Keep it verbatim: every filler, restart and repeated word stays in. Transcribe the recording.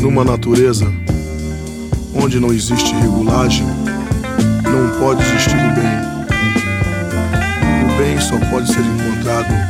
Numa natureza onde não existe regulagem, não pode existir o bem. O bem só pode ser encontrado